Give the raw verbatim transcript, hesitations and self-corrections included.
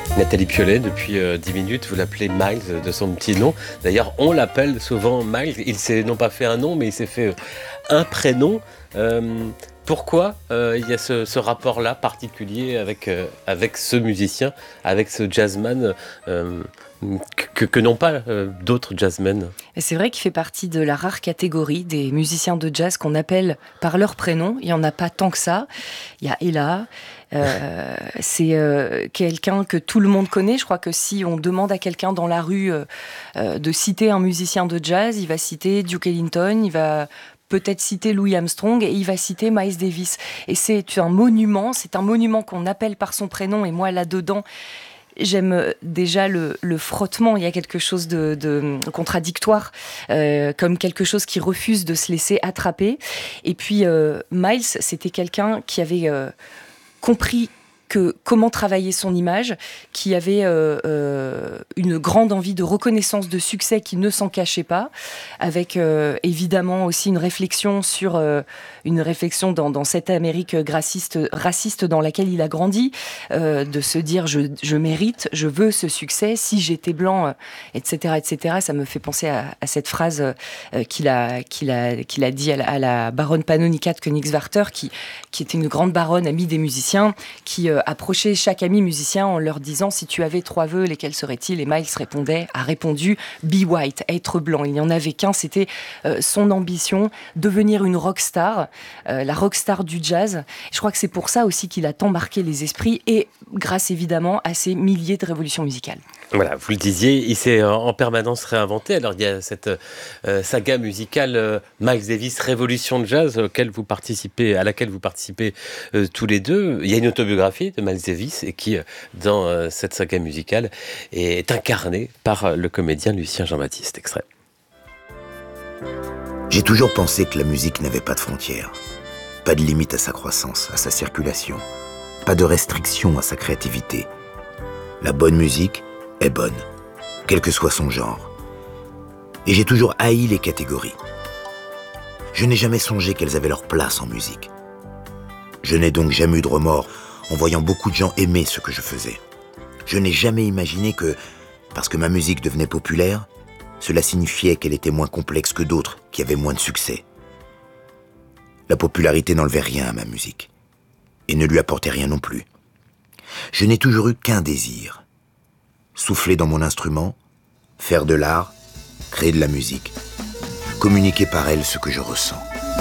Nathalie Piolet, depuis euh, dix minutes, vous l'appelez Miles de son petit nom. D'ailleurs, on l'appelle souvent Miles. Il s'est non pas fait un nom, mais il s'est fait euh, un prénom. Euh, pourquoi euh, il y a ce, ce rapport-là particulier avec, euh, avec ce musicien, avec ce jazzman euh, que, que n'ont pas euh, d'autres jazzmen? Et c'est vrai qu'il fait partie de la rare catégorie des musiciens de jazz qu'on appelle par leur prénom. Il n'y en a pas tant que ça. Il y a Ella. Euh, c'est euh, quelqu'un que tout le monde connaît. Je crois que si on demande à quelqu'un dans la rue euh, euh, de citer un musicien de jazz, il va citer Duke Ellington, il va peut-être citer Louis Armstrong et il va citer Miles Davis. Et c'est un monument, c'est un monument qu'on appelle par son prénom. Et moi, là-dedans, j'aime déjà le, le frottement. Il y a quelque chose de, de contradictoire, euh, comme quelque chose qui refuse de se laisser attraper. Et puis, euh, Miles, c'était quelqu'un qui avait euh, compris que comment travailler son image, qui avait euh, euh, une grande envie de reconnaissance, de succès, qui ne s'en cachait pas, avec euh, évidemment aussi une réflexion sur euh, une réflexion dans, dans cette Amérique raciste, raciste dans laquelle il a grandi, euh, de se dire je, je mérite, je veux ce succès, si j'étais blanc, euh, et cetera, et cetera. Ça me fait penser à, à cette phrase euh, qu'il a, qu'il a, qu'il a dit à la, à la baronne Panonica de Königswarter, qui, qui était une grande baronne, amie des musiciens, qui euh, approchait chaque ami musicien en leur disant si tu avais trois vœux, lesquels seraient-ils? Et Miles répondait, a répondu be white, être blanc. Il n'y en avait qu'un, c'était euh, son ambition, devenir une rockstar, euh, la rockstar du jazz. Je crois que c'est pour ça aussi qu'il a tant marqué les esprits et grâce évidemment à ces milliers de révolutions musicales. Voilà, vous le disiez, il s'est en permanence réinventé. Alors il y a cette euh, saga musicale euh, Miles Davis Révolution de jazz auquel vous participez, à laquelle vous participez euh, tous les deux. Il y a une autobiographie de Miles Davis et qui, euh, dans euh, cette saga musicale, est incarnée par le comédien Lucien Jean-Baptiste. Extrait. J'ai toujours pensé que la musique n'avait pas de frontières, pas de limite à sa croissance, à sa circulation, pas de restriction à sa créativité. La bonne musique est bonne, quel que soit son genre. Et j'ai toujours haï les catégories. Je n'ai jamais songé qu'elles avaient leur place en musique. Je n'ai donc jamais eu de remords en voyant beaucoup de gens aimer ce que je faisais. Je n'ai jamais imaginé que, parce que ma musique devenait populaire, cela signifiait qu'elle était moins complexe que d'autres qui avaient moins de succès. La popularité n'enlevait rien à ma musique, et ne lui apportait rien non plus. Je n'ai toujours eu qu'un désir: souffler dans mon instrument, faire de l'art, créer de la musique, communiquer par elle ce que je ressens.